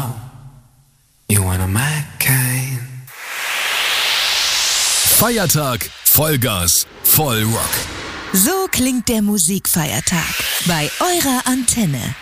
You wanna my kind. Feiertag, Vollgas, Vollrock. So klingt der Musikfeiertag bei eurer Antenne.